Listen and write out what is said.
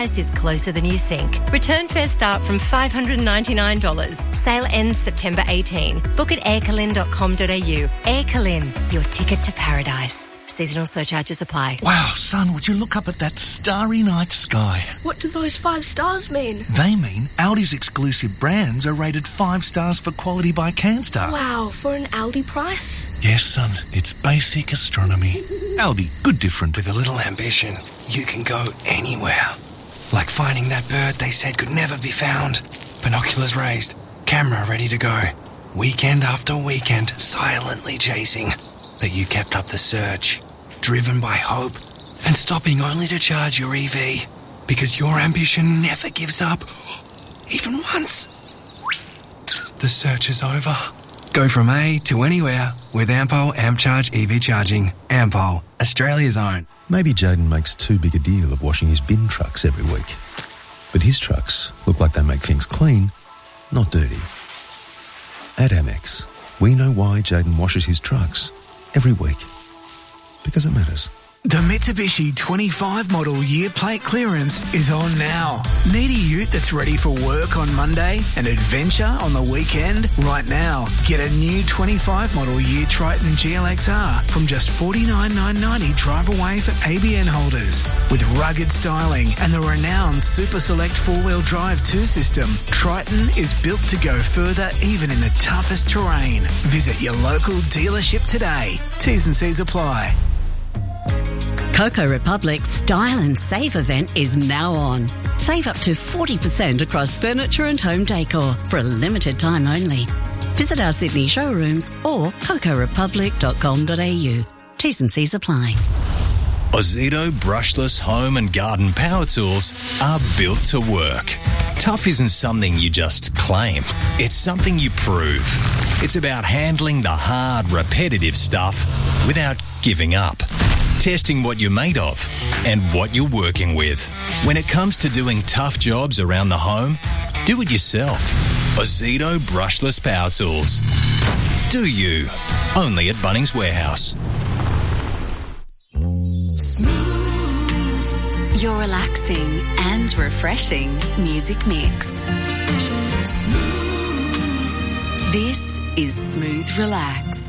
is closer than you think. Return fare start from $599. Sale ends September 18. Book at aircalin.com.au. Aircalin, your ticket to paradise. Seasonal surcharges apply. Wow, son, would you look up at that starry night sky? What do those 5 stars mean? They mean Audi's exclusive brands are rated 5 stars for quality by CanStar. Wow, for an Aldi price? Yes, son, it's basic astronomy. Aldi, good different. With a little ambition, you can go anywhere. Like finding that bird they said could never be found. Binoculars raised, camera ready to go. Weekend after weekend, silently chasing. But you kept up the search, driven by hope, and stopping only to charge your EV. Because your ambition never gives up, even once. The search is over. Go from A to anywhere with Ampol AmpCharge EV charging. Ampol, Australia's own. Maybe Jayden makes too big a deal of washing his bin trucks every week. But his trucks look like they make things clean, not dirty. At Amex, we know why Jayden washes his trucks every week. Because it matters. The Mitsubishi 25 model year plate clearance is on now. Need a ute that's ready for work on Monday and adventure on the weekend? Right now, get a new 25 model year Triton GLXR from just $49,990 drive away for ABN holders. With rugged styling and the renowned Super Select 4-wheel drive 2 system, Triton is built to go further even in the toughest terrain. Visit your local dealership today. T's and C's apply. Coco Republic's Style and Save event is now on. Save up to 40% across furniture and home decor for a limited time only. Visit our Sydney showrooms or cocorepublic.com.au. T's and C's apply. Ozito brushless home and garden power tools are built to work. Tough isn't something you just claim. It's something you prove. It's about handling the hard, repetitive stuff without giving up. Testing what you're made of and what you're working with. When it comes to doing tough jobs around the home, do it yourself. Ozito brushless power tools. Do you? Only at Bunnings Warehouse. Smooth. Your relaxing and refreshing music mix. Smooth. This is Smooth Relax.